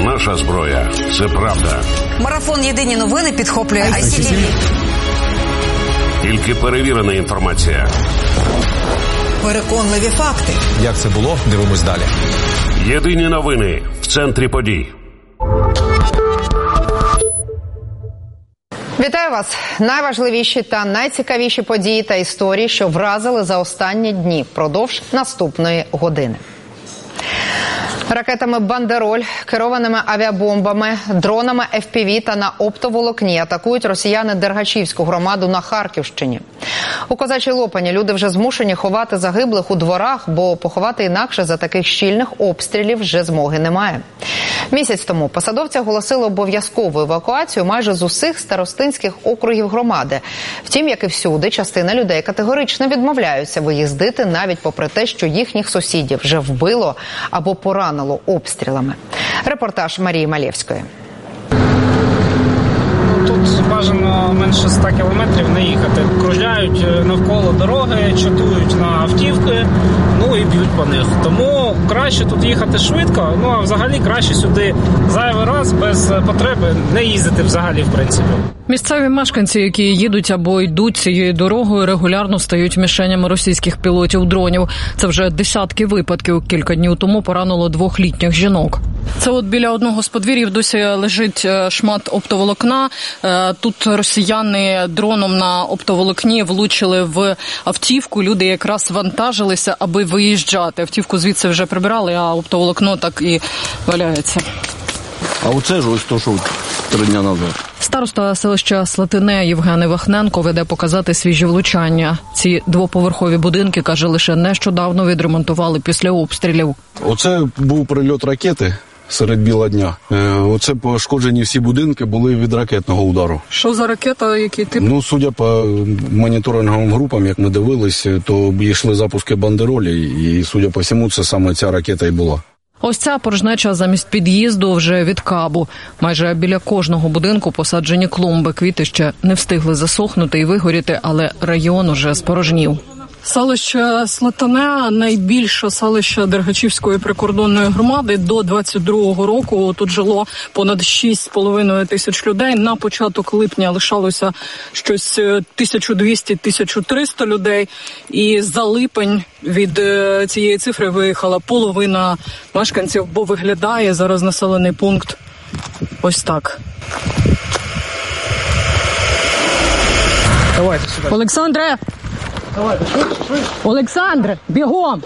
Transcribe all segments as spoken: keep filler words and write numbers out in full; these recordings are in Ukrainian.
Наша зброя – це правда. Марафон «Єдині новини» підхоплює ай сі ті ві. Тільки перевірена інформація. Переконливі факти. Як це було? Дивимось далі. Єдині новини в центрі подій. Вітаю вас! Найважливіші та найцікавіші події та історії, що вразили за останні дні впродовж наступної години. Ракетами «Бандероль», керованими авіабомбами, дронами еф пі ві та на оптоволокні атакують росіяни Дергачівську громаду на Харківщині. У Козачій Лопані люди вже змушені ховати загиблих у дворах, бо поховати інакше за таких щільних обстрілів вже змоги немає. Місяць тому посадовці оголосили обов'язкову евакуацію майже з усіх старостинських округів громади. Втім, як і всюди, частина людей категорично відмовляються виїздити, навіть попри те, що їхніх сусідів вже вбило або поранило обстрілами. Репортаж Марії Малєвської. Тут бажано менше ста кілометрів не їхати. Кружляють навколо дороги, чатують на автівки, ну і б'ють по них. Тому краще тут їхати швидко, ну а взагалі краще сюди зайвий раз без потреби не їздити взагалі, в принципі. Місцеві мешканці, які їдуть або йдуть цією дорогою, регулярно стають мішенями російських пілотів-дронів. Це вже десятки випадків. Кілька днів тому поранило двох літніх жінок. Це от біля одного з подвір'їв досі лежить шмат оптоволокна. Тут росіяни дроном на оптоволокні влучили в автівку. Люди якраз вантажилися, аби виїжджати. Автівку звідси вже прибирали, а оптоволокно так і валяється. А оце ж ось то, що три дня назад. Староста селища Слатине Євген Івахненко веде показати свіжі влучання. Ці двоповерхові будинки, каже, лише нещодавно відремонтували після обстрілів. Оце був прильот ракети серед біла дня. Оце пошкоджені всі будинки були від ракетного удару. Що за ракета, який тип? Ну, судя по моніторинговим групам, як ми дивились, то йшли запуски бандеролі, і, судя по всьому, це саме ця ракета і була. Ось ця порожнеча замість під'їзду вже від Кабу. Майже біля кожного будинку посаджені клумби. Квіти ще не встигли засохнути і вигоріти, але район уже спорожнів. Селище Слатине – найбільше селище Дергачівської прикордонної громади. До двадцять другого року тут жило понад шість з половиною тисяч людей. На початок липня лишалося щось тисяча двісті - тисяча триста людей. І за липень від цієї цифри виїхала половина мешканців, бо виглядає зараз населений пункт ось так. Давайте сюди. Олександре! Давайте, швидше, швидше. Олександре, бігом!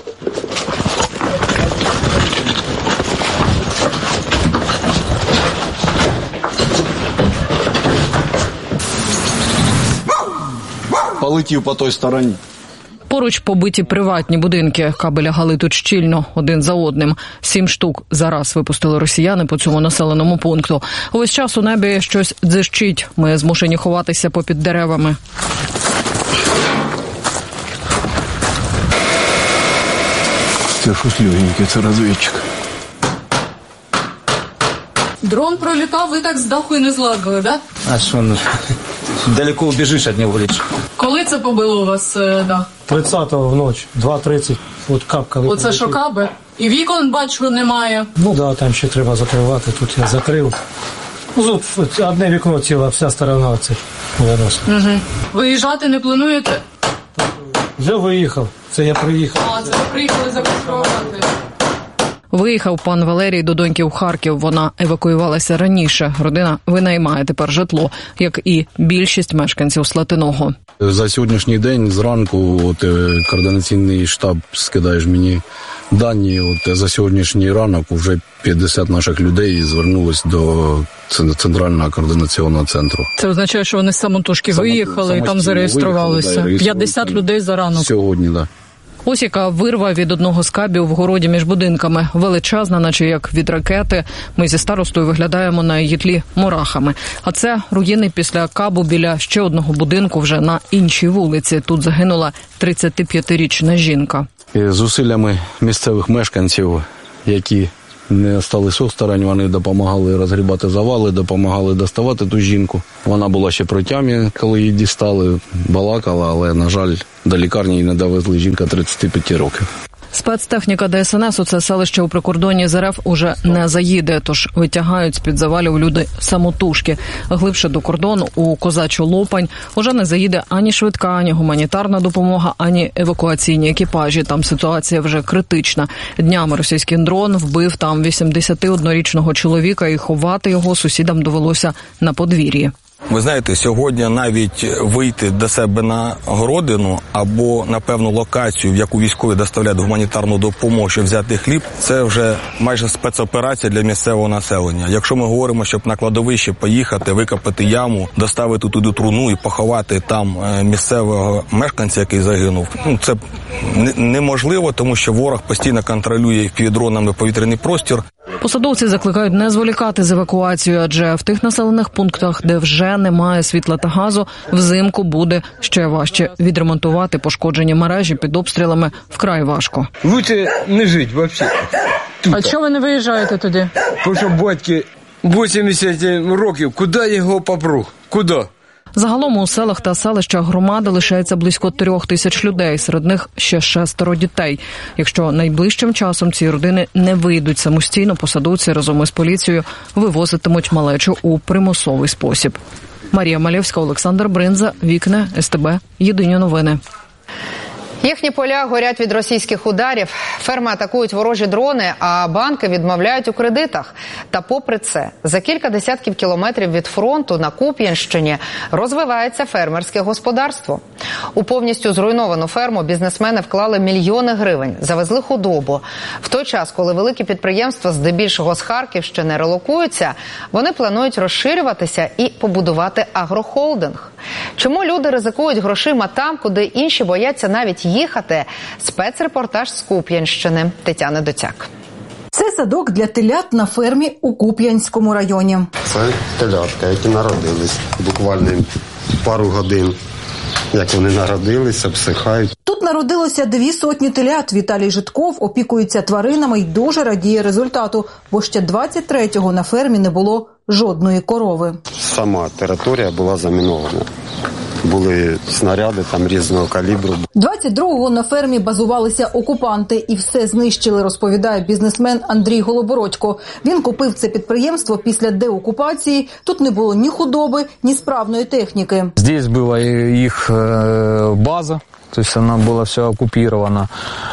Полетів по той стороні. Поруч побиті приватні будинки. Каби лягали тут щільно, один за одним. Сім штук зараз випустили росіяни по цьому населеному пункту. Увесь час у небі щось дзищить. Ми змушені ховатися попід деревами. Це щось легеньке, це розвідчик. Дрон пролітав, ви так з даху і не злазили, да? А що, ну, далеко убіжиш від нього ліч. Коли це побило у вас дах? тридцятого вночі, два тридцять, от капка. Оце що каби? І вікон, бачу, немає. Ну да, там ще треба закривати, тут я закрив. Ну, тут одне вікно ціле, вся сторона це виносить. Угу. Виїжджати не плануєте? Вже виїхав, це я приїхав. А, це ви приїхали закривати. Виїхав пан Валерій до доньки в Харків. Вона евакуювалася раніше. Родина винаймає тепер житло, як і більшість мешканців Слатиного. За сьогоднішній день зранку от, координаційний штаб скидаєш мені дані. От, за сьогоднішній ранок вже п'ятдесят наших людей звернулись до центрального координаційного центру. Це означає, що вони самотужки Самоту, виїхали і там зареєструвалися. Да, п'ятдесят людей за ранок. Сьогодні, так. Да. Ось яка вирва від одного з кабів в городі між будинками. Величезна, наче як від ракети. Ми зі старостою виглядаємо на її тлі мурахами. А це руїни після кабу біля ще одного будинку вже на іншій вулиці. Тут загинула тридцятип'ятирічна жінка. Зусиллями місцевих мешканців, які не сталися осторонь, вони допомагали розгрібати завали, допомагали доставати ту жінку. Вона була ще при тямі, коли її дістали, балакала, але, на жаль, до лікарні її не довезли. Жінка тридцяти п'яти років. Спецтехніка Де Ес Ен Ес у це селище у прикордонні з Ер Еф уже не заїде, тож витягають з-під завалів люди самотужки. Глибше до кордону у Козачу Лопань уже не заїде ані швидка, ані гуманітарна допомога, ані евакуаційні екіпажі. Там ситуація вже критична. Днями російський дрон вбив там вісімдесятиоднорічного чоловіка, і ховати його сусідам довелося на подвір'ї. Ви знаєте, сьогодні навіть вийти до себе на городину або на певну локацію, в яку військові доставляють гуманітарну допомогу, щоб взяти хліб, це вже майже спецоперація для місцевого населення. Якщо ми говоримо, щоб на кладовище поїхати, викопати яму, доставити туди труну і поховати там місцевого мешканця, який загинув, ну, це неможливо, тому що ворог постійно контролює півдронами повітряний простір. Посадовці закликають не зволікати з евакуацією, адже в тих населених пунктах, де вже немає світла та газу, взимку буде ще важче. Відремонтувати пошкоджені мережі під обстрілами вкрай важко. Лучше не жити взагалі. А чого ви не виїжджаєте тоді? Тому що батьки вісімдесят років, куди його попру? Куди? Загалом у селах та селищах громади лишається близько трьох тисяч людей, серед них ще шестеро дітей. Якщо найближчим часом ці родини не вийдуть самостійно, посадовці разом із поліцією вивозитимуть малечу у примусовий спосіб. Марія Малєвська, Олександр Бринза, Вікне, Ес Те Бе, Єдині новини. Їхні поля горять від російських ударів, ферми атакують ворожі дрони, а банки відмовляють у кредитах. Та попри це, за кілька десятків кілометрів від фронту на Куп'янщині розвивається фермерське господарство. У повністю зруйновану ферму бізнесмени вклали мільйони гривень, завезли худобу. В той час, коли великі підприємства, здебільшого з Харківщини, релокуються, вони планують розширюватися і побудувати агрохолдинг. Чому люди ризикують грошима там, куди інші бояться навіть їхати? Спецрепортаж з Куп'янщини. Тетяна Доцяк. Це садок для телят на фермі у Куп'янському районі. Це телятка, які народились буквально пару годин. Як вони народились, обсихають. Тут народилося дві сотні телят. Віталій Житков опікується тваринами і дуже радіє результату, бо ще двадцять третього на фермі не було жодної корови. Сама територія була замінована. Були снаряди там різного калібру. двадцять другого на фермі базувалися окупанти і все знищили, розповідає бізнесмен Андрій Голобородько. Він купив це підприємство після деокупації. Тут не було ні худоби, ні справної техніки. Здесь була їх база, то есть она была вся оккупирована.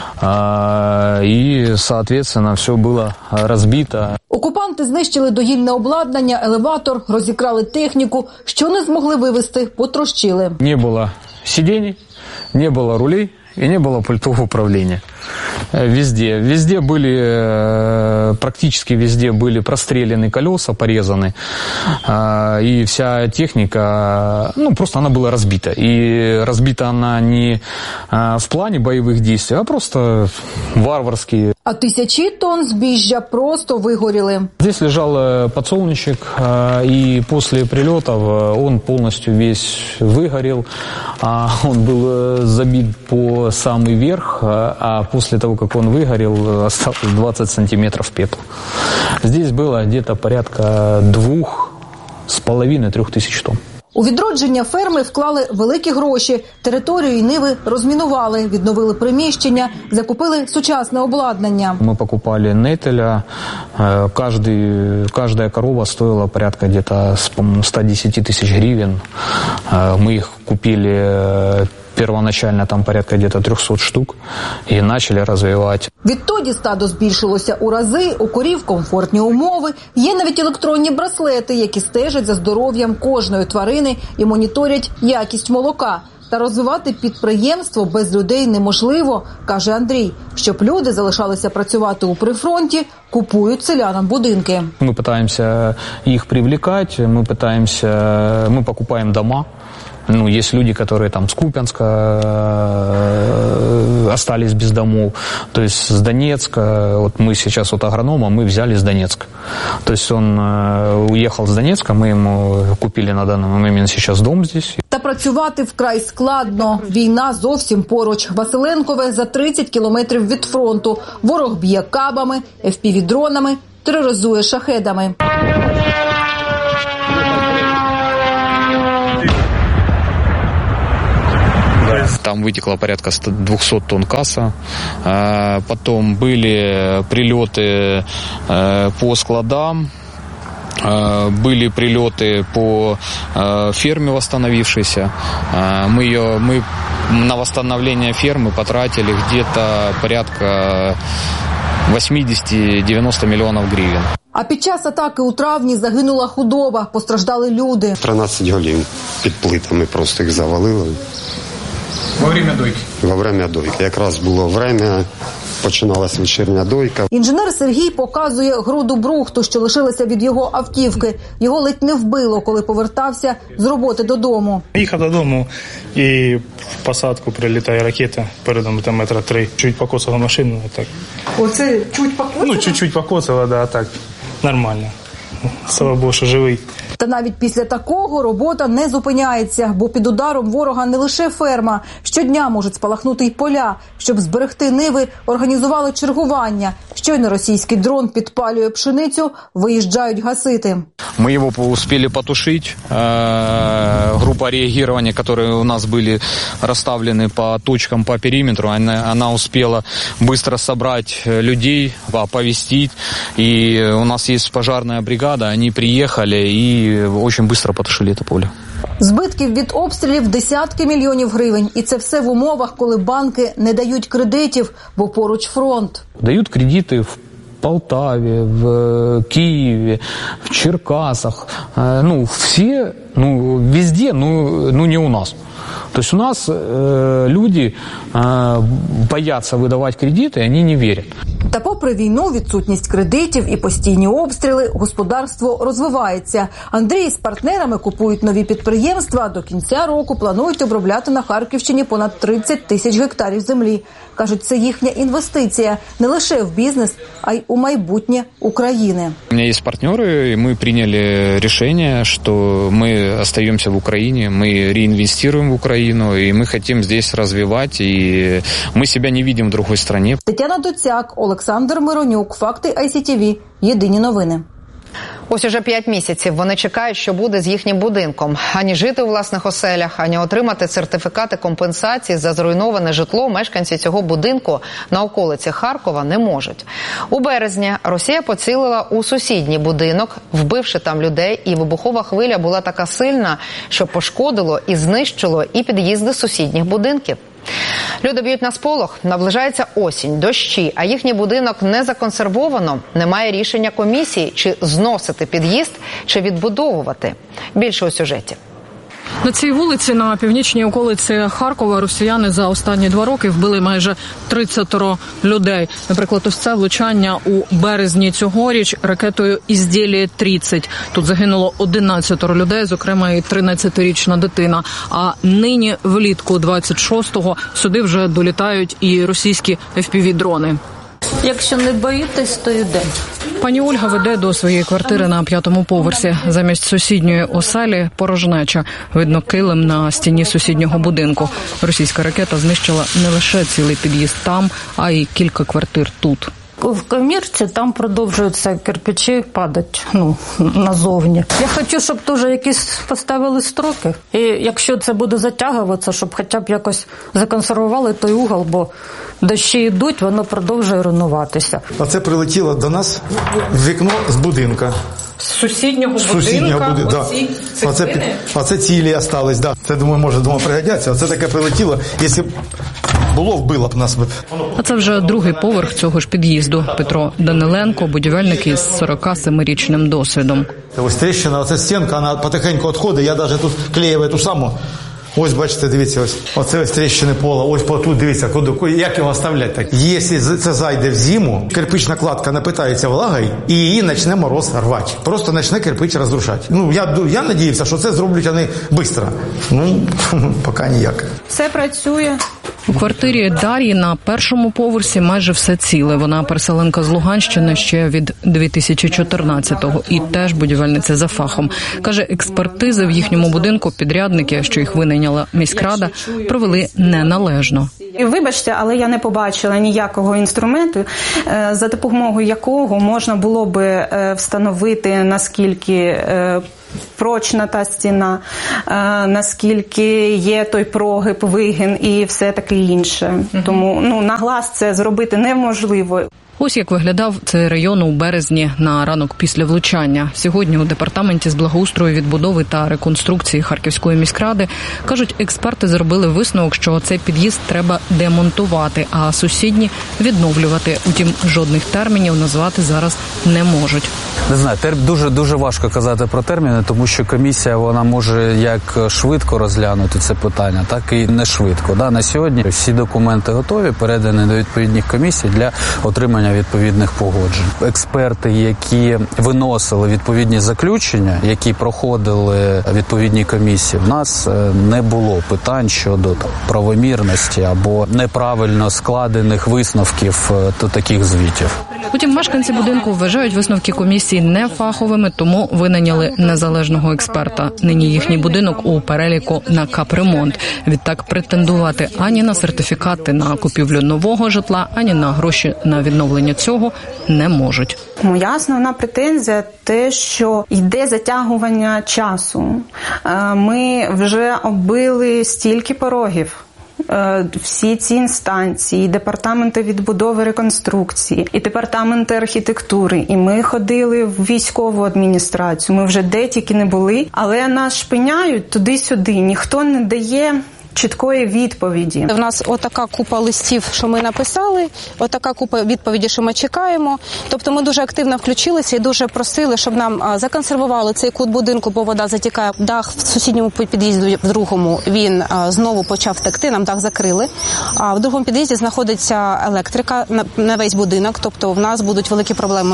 И, соответственно, все было разбито. Окупанти знищили доїльне обладнання, елеватор, розікрали техніку. Що не змогли вивезти, потрощили. Не было сидений, не было рулей и не было пультов управления. Везде. Везде были, практически везде были простреляны колеса, порезаны. И вся техника, ну, просто она была разбита. И разбита она не в плане боевых действий, а просто варварские. А тисячі тонн збіжжя просто вигоріли. Здесь лежал подсолнечник, и после прилетов он полностью весь выгорел. Он был забит по самый верх, а после того, как он выгорел, осталось двадцать сантиметров пепла. Здесь было где-то порядка двух с половиной трех тысяч тонн. У відродження ферми вклали великі гроші. Територію і ниви розмінували, відновили приміщення, закупили сучасне обладнання. Мы покупали нетеля. Каждый, каждая корова стоила порядка где-то сто десять тысяч гривен. Мы их купили первоначально там порядка где-то триста штук і почали розвивати. Відтоді стадо збільшилося у рази, у корів комфортні умови. Є навіть електронні браслети, які стежать за здоров'ям кожної тварини і моніторять якість молока. Та розвивати підприємство без людей неможливо, каже Андрій. Щоб люди залишалися працювати у прифронті, купують селянам будинки. Ми намагаємося їх привлекати, ми намагаємося, ми покупаємо дома. Ну, есть люди, которые там с Купянска э, остались без домов, то есть с Донецка. Вот мы сейчас вот агронома мы взяли с Донецка. То есть он э, уехал с Донецка, мы ему купили на данный момент сейчас дом здесь. Та працювати вкрай складно. Війна зовсім поруч. Василенкове за тридцять кілометрів від фронту. Ворог б'є кабами, еф пі ві-дронами, тероризує шахедами. там вытекло порядка двухсот тонн касса. Потом были прилеты по складам, были прилеты по ферме восстановившейся. Мы, ее, мы на восстановление фермы потратили где-то порядка восемьдесят-девяносто миллионов гривен. А під час атаки у травні загинула худоба, постраждали люди. тринадцять голів під плитами, просто їх завалили. Во время дойки? Во время дойки. Якраз було время, починалася вечірня дойка. Інженер Сергій показує груду брухту, що лишилася від його автівки. Його ледь не вбило, коли повертався з роботи додому. Їхав додому і в посадку прилітає ракета, передом там метра три. Чуть покоцала машину. Так. Оце чуть покоцала? Ну, чуть-чуть покоцала, да, так. Нормально. Слава Богу, що живий. Та навіть після такого робота не зупиняється, бо під ударом ворога не лише ферма. Щодня можуть спалахнути й поля. Щоб зберегти ниви, організували чергування. Щойно російський дрон підпалює пшеницю, виїжджають гасити. Мы его успели потушить. Группа реагирования, которые у нас были расставлены по точкам по периметру, она, она успела быстро собрать людей, оповестить. И у нас есть пожарная бригада, они приехали и очень быстро потушили это поле. Збитків від обстрілів десятки мільйонів гривень. І це все в умовах, коли банки не дають кредитів, бо поруч фронт. Дают кредиты в Полтаве, в Киеве, в Черкасах. Ну, все, ну, везде, ну, ну не у нас. То есть у нас э, люди э, боятся выдавать кредиты, они не верят. Та попри війну, відсутність кредитів і постійні обстріли, господарство розвивається. Андрій з партнерами купують нові підприємства. До кінця року планують обробляти на Харківщині понад тридцять тисяч гектарів землі. Кажуть, це їхня інвестиція не лише в бізнес, а й у майбутнє України. У меня есть партнеры, и мы приняли решение, что мы остаемся в Украине, мы реинвестируем в Украину, и мы хотим здесь развивать, и мы себя не видим в другой стране. Тетяна Доцяк, Олександр Миронюк, Факти ай сі ті ві. Єдині новини. Ось уже п'ять місяців вони чекають, що буде з їхнім будинком. Ані жити у власних оселях, ані отримати сертифікати компенсації за зруйноване житло мешканці цього будинку на околиці Харкова не можуть. У березні Росія поцілила у сусідній будинок, вбивши там людей, і вибухова хвиля була така сильна, що пошкодило і знищило і під'їзди сусідніх будинків. Люди б'ють на сполох, наближається осінь, дощі, а їхній будинок не законсервовано, немає рішення комісії, чи зносити під'їзд, чи відбудовувати. Більше у сюжеті. На цій вулиці на північній околиці Харкова росіяни за останні два роки вбили майже тридцять людей. Наприклад, ось це влучання у березні цьогоріч ракетою «Іздєлія тридцять». Тут загинуло одинадцять людей, зокрема і тринадцятирічна дитина. А нині влітку двадцять шостого сюди вже долітають і російські еф пі ві-дрони. Якщо не боїтесь, то йде. Пані Ольга веде до своєї квартири на п'ятому поверсі. Замість сусідньої оселі порожнеча. Видно килим на стіні сусіднього будинку. Російська ракета знищила не лише цілий під'їзд там, а й кілька квартир тут. В комірці там продовжуються кирпичі падати, ну, назовні. Я хочу, щоб теж якісь поставили строки. І якщо це буде затягуватися, щоб хоча б якось законсервували той угол, бо дощі йдуть, воно продовжує руйнуватися. Оце прилетіло до нас в вікно з будинка. З сусіднього, з сусіднього будинка? Будинка. Оці да. Оце, оце цілі остались, да. Це, думаю, може, думаю, пригодяться. Оце таке прилетіло. Якщо було, вбило б нас. А це вже другий поверх цього ж під'їзду. Петро Даниленко, будівельник із сорокасемирічним досвідом. Ось тріщина, оця стінка, вона потихеньку відходить. Я навіть тут клею ту саму. Ось, бачите, дивіться, ось. Оце ось тріщини пола. Ось тут, дивіться, куди, як його оставляти так. Якщо це зайде в зиму, кирпична кладка напитається влагою, і її почне мороз рвати. Просто почне кирпич розрушати. Ну, я, я надіявся, що це зроблять вони швидко. Ну, поки ніяк. Все працює. У квартирі Дар'ї на першому поверсі майже все ціле. Вона переселенка з Луганщини ще від дві тисячі чотирнадцятого і теж будівельниця за фахом. Каже, експертизи в їхньому будинку підрядники, що їх винайняла міськрада, провели неналежно. Вибачте, але я не побачила ніякого інструменту, за допомогою якого можна було би встановити, наскільки прочна та стіна, наскільки є той прогиб, вигин і все таке інше. Угу. Тому ну, на глаз це зробити неможливо. Ось як виглядав цей район у березні на ранок після влучання. Сьогодні у департаменті з благоустрою, відбудови та реконструкції Харківської міськради кажуть, експерти зробили висновок, що цей під'їзд треба демонтувати, а сусідні відновлювати. Утім, жодних термінів назвати зараз не можуть. Не знаю, дуже дуже важко казати про терміни, тому що комісія вона може як швидко розглянути це питання, так і не швидко. Да, на сьогодні всі документи готові, передані до відповідних комісій для отримання відповідних погоджень. Експерти, які виносили відповідні заключення, які проходили відповідні комісії, в нас не було питань щодо там, правомірності або неправильно складених висновків до таких звітів. Потім мешканці будинку вважають висновки комісії нефаховими, тому винайняли незалежного експерта. Нині їхній будинок у переліку на капремонт. Відтак претендувати ані на сертифікати на купівлю нового житла, ані на гроші на відновлення цього не можуть. Моя основна претензія – те, що йде затягування часу. Ми вже оббили стільки порогів. Всі ці інстанції, департаменти відбудови, реконструкції, і департаменти архітектури. І ми ходили в військову адміністрацію, ми вже де тільки не були, але нас шпиняють туди-сюди, ніхто не дає чіткої відповіді. У нас отака купа листів, що ми написали, отака купа відповідей, що ми чекаємо. Тобто ми дуже активно включилися і дуже просили, щоб нам законсервували цей кут будинку, бо вода затікає. Дах в сусідньому під'їзді, в другому, він знову почав текти, нам дах закрили. А в другому під'їзді знаходиться електрика на весь будинок, тобто в нас будуть великі проблеми.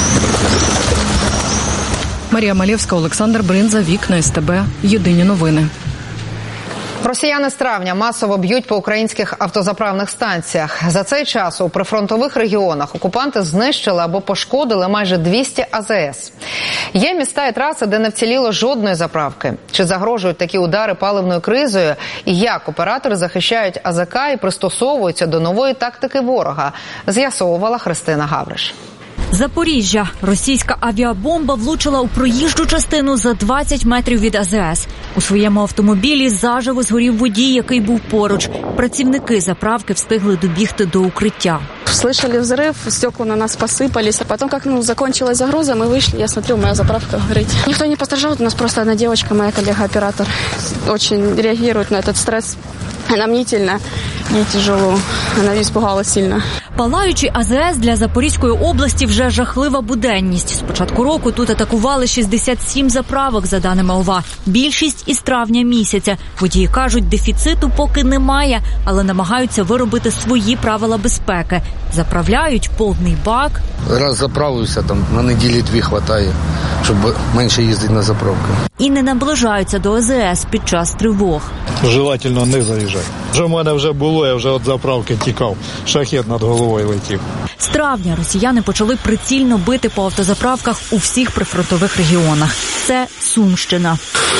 Марія Малєвська, Олександр Бринза, Вікна СТБ, Єдині новини. Росіяни з травня масово б'ють по українських автозаправних станціях. За цей час у прифронтових регіонах окупанти знищили або пошкодили майже двісті А З С. Є міста і траси, де не вціліло жодної заправки. Чи загрожують такі удари паливною кризою? І як оператори захищають А З К і пристосовуються до нової тактики ворога? З'ясовувала Христина Гавриш. Запоріжжя. Російська авіабомба влучила у проїжджу частину за двадцять метрів від А З С. У своєму автомобілі заживо згорів водій, який був поруч. Працівники заправки встигли добігти до укриття. Слышали взрыв, стекла на нас посыпались. А потом, как ну, закончилась загруза, мы вышли, я смотрю, моя заправка горит. Никто не пострадал, у нас просто одна девочка, моя коллега-оператор, очень реагирует на этот стресс. Она мнительна, ей тяжело, она испугалась сильно. Палаючий А З С для Запорізької області вже жахлива буденність. З початку року тут атакували шістдесят сім заправок, за даними О В А. Більшість із травня місяця. Водії кажуть, дефіциту поки немає, але намагаються виробити свої правила безпеки. Заправляють повний бак. Раз заправився, там на неділі дві хватає, щоб менше їздити на заправку. І не наближаються до А З С під час тривог. Желательно не заїжджати. Вже в мене вже було, я вже від заправки тікав. Шахет над головою летів. З травня росіяни почали прицільно бити по автозаправках у всіх прифронтових регіонах. Це Сумщина,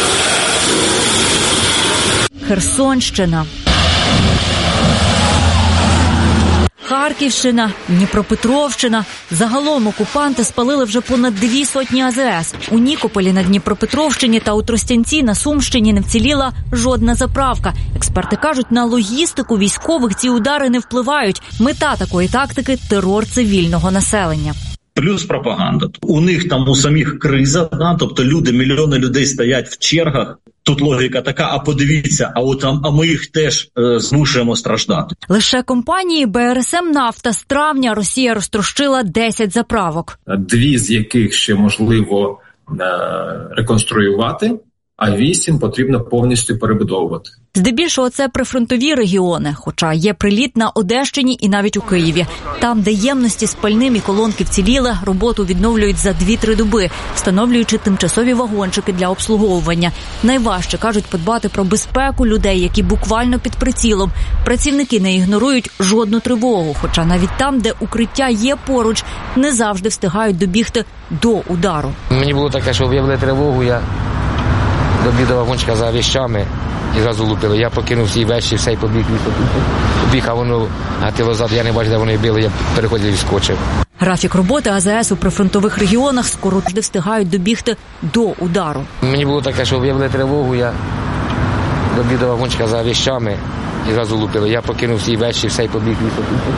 Херсонщина, Харківщина, Дніпропетровщина. Загалом окупанти спалили вже понад дві сотні А З С. У Нікополі на Дніпропетровщині та у Тростянці на Сумщині не вціліла жодна заправка. Експерти кажуть, на логістику військових ці удари не впливають. Мета такої тактики – терор цивільного населення. Плюс пропаганда. У них там у самих криза, да? Тобто люди, мільйони людей стоять в чергах. Тут логіка така, а подивіться, а от а ми їх теж е, змушуємо страждати. Лише компанії Б Р С М «Нафта» з травня Росія розтрощила десять заправок. Дві з яких ще можливо е, реконструювати, а вісім потрібно повністю перебудовувати. Здебільшого це прифронтові регіони, хоча є приліт на Одещині і навіть у Києві. Там, де ємності з пальним і колонки вціліли, роботу відновлюють за дві-три доби, встановлюючи тимчасові вагончики для обслуговування. Найважче, кажуть, подбати про безпеку людей, які буквально під прицілом. Працівники не ігнорують жодну тривогу, хоча навіть там, де укриття є поруч, не завжди встигають добігти до удару. Мені було таке, що об'явили тривогу, я добіг до вагончика за вещами і зразу лупили. Я покинув всі вещі, все і побіг, побіг, а воно гатило ззаду, я не бачив, де вони били, я переходив і скочив. Графік роботи А З С у прифронтових регіонах скоро не встигають добігти до удару. Мені було таке, що об'явили тривогу, я добіг до вагончика за вещами і зразу лупили. Я покинув свій вечір, все і побіг.